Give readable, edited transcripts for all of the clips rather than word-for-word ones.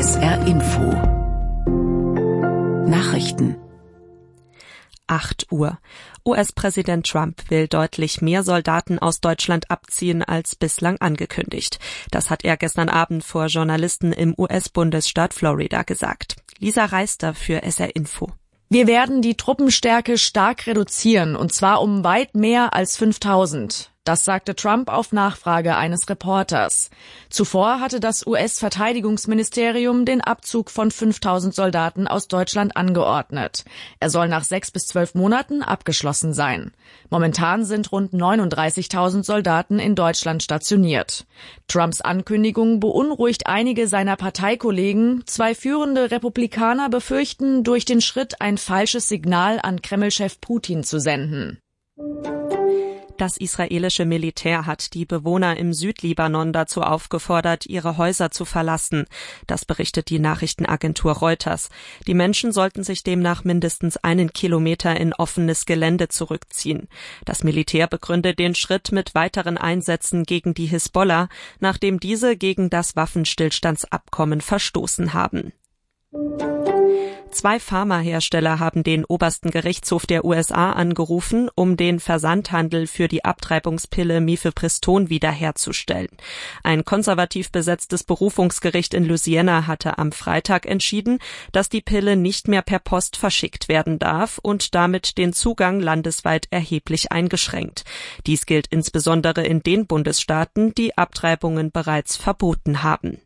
SR Info Nachrichten 8 Uhr. US-Präsident Trump will deutlich mehr Soldaten aus Deutschland abziehen als bislang angekündigt. Das hat er gestern Abend vor Journalisten im US-Bundesstaat Florida gesagt. Lisa Reister für SR Info. Wir werden die Truppenstärke stark reduzieren, und zwar um weit mehr als 5.000. Das sagte Trump auf Nachfrage eines Reporters. Zuvor hatte das US-Verteidigungsministerium den Abzug von 5.000 Soldaten aus Deutschland angeordnet. Er soll nach 6 bis 12 Monaten abgeschlossen sein. Momentan sind rund 39.000 Soldaten in Deutschland stationiert. Trumps Ankündigung beunruhigt einige seiner Parteikollegen. 2 führende Republikaner befürchten, durch den Schritt ein falsches Signal an Kreml-Chef Putin zu senden. Das israelische Militär hat die Bewohner im Südlibanon dazu aufgefordert, ihre Häuser zu verlassen. Das berichtet die Nachrichtenagentur Reuters. Die Menschen sollten sich demnach mindestens 1 Kilometer in offenes Gelände zurückziehen. Das Militär begründet den Schritt mit weiteren Einsätzen gegen die Hisbollah, nachdem diese gegen das Waffenstillstandsabkommen verstoßen haben. 2 Pharmahersteller haben den obersten Gerichtshof der USA angerufen, um den Versandhandel für die Abtreibungspille Mifepriston wiederherzustellen. Ein konservativ besetztes Berufungsgericht in Louisiana hatte am Freitag entschieden, dass die Pille nicht mehr per Post verschickt werden darf und damit den Zugang landesweit erheblich eingeschränkt. Dies gilt insbesondere in den Bundesstaaten, die Abtreibungen bereits verboten haben.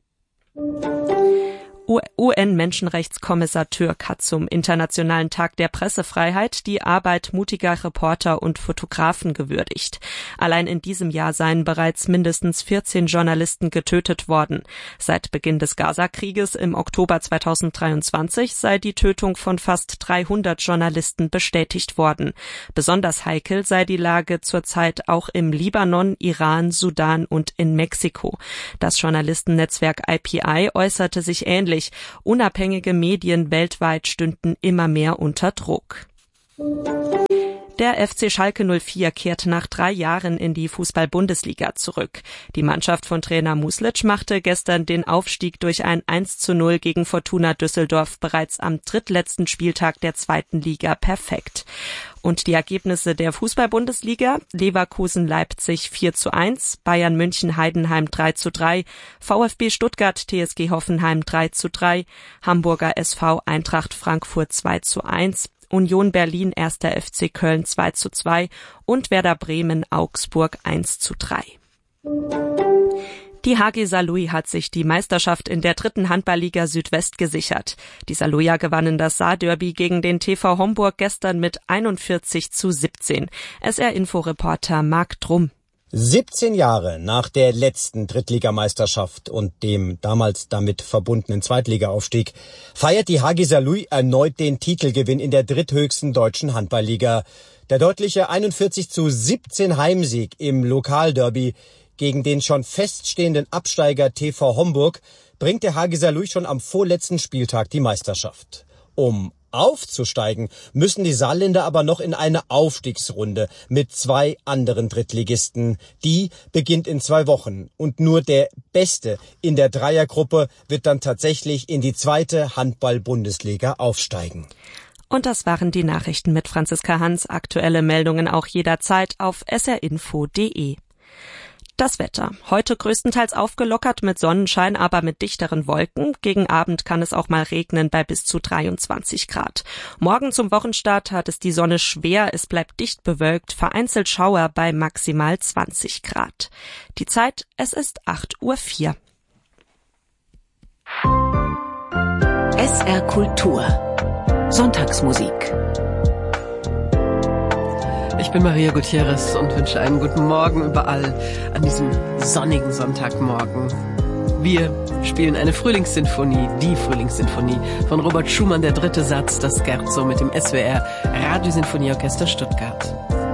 UN-Menschenrechtskommissar Türk hat zum Internationalen Tag der Pressefreiheit die Arbeit mutiger Reporter und Fotografen gewürdigt. Allein in diesem Jahr seien bereits mindestens 14 Journalisten getötet worden. Seit Beginn des Gaza-Krieges im Oktober 2023 sei die Tötung von fast 300 Journalisten bestätigt worden. Besonders heikel sei die Lage zurzeit auch im Libanon, Iran, Sudan und in Mexiko. Das Journalistennetzwerk IPI äußerte sich ähnlich. Unabhängige Medien weltweit stünden immer mehr unter Druck. Der FC Schalke 04 kehrt nach 3 Jahren in die Fußball-Bundesliga zurück. Die Mannschaft von Trainer Muslic machte gestern den Aufstieg durch ein 1:0 gegen Fortuna Düsseldorf bereits am drittletzten Spieltag der 2. Liga perfekt. Und die Ergebnisse der Fußball-Bundesliga: Leverkusen Leipzig 4:1, Bayern München Heidenheim 3:3, VfB Stuttgart TSG Hoffenheim 3:3, Hamburger SV Eintracht Frankfurt 2:1, Union Berlin 1. FC Köln 2:2 und Werder Bremen Augsburg 1:3. Die HG Saarlouis hat sich die Meisterschaft in der 3. Handballliga Südwest gesichert. Die Saarlouier gewannen das Saarderby gegen den TV Homburg gestern mit 41:17. SR-Info-Reporter Marc Drumm. 17 Jahre nach der letzten Drittligameisterschaft und dem damals damit verbundenen Zweitligaaufstieg feiert die HG Saarlouis erneut den Titelgewinn in der dritthöchsten deutschen Handballliga. Der deutliche 41:17 Heimsieg im Lokalderby gegen den schon feststehenden Absteiger TV Homburg bringt der HG Saarlouis schon am vorletzten Spieltag die Meisterschaft. Um aufzusteigen, müssen die Saarländer aber noch in eine Aufstiegsrunde mit 2 anderen Drittligisten. Die beginnt in 2 Wochen und nur der Beste in der Dreiergruppe wird dann tatsächlich in die 2. Handball-Bundesliga aufsteigen. Und das waren die Nachrichten mit Franziska Hans. Aktuelle Meldungen auch jederzeit auf srinfo.de. Das Wetter. Heute größtenteils aufgelockert mit Sonnenschein, aber mit dichteren Wolken. Gegen Abend kann es auch mal regnen bei bis zu 23 Grad. Morgen zum Wochenstart hat es die Sonne schwer. Es bleibt dicht bewölkt, vereinzelt Schauer bei maximal 20 Grad. Die Zeit, es ist 8:04 Uhr. SR Kultur Sonntagsmusik. Ich bin Maria Gutierrez und wünsche einen guten Morgen überall an diesem sonnigen Sonntagmorgen. Wir spielen eine Frühlingssinfonie, die Frühlingssinfonie von Robert Schumann, der 3. Satz, das Scherzo mit dem SWR Radiosinfonieorchester Stuttgart.